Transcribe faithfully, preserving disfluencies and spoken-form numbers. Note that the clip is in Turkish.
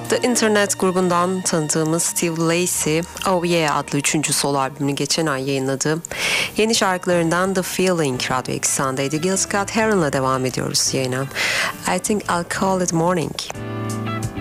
The Internet grubundan tanıdığımız Steve Lacy, Oh Yeah adlı üçüncü solo albümünü geçen ay yayınladı. Yeni şarkılarından The Feeling Radyo Eksen'deydi. Gil Scott-Heron'la devam ediyoruz yayına. I Think I'll Call It Morning.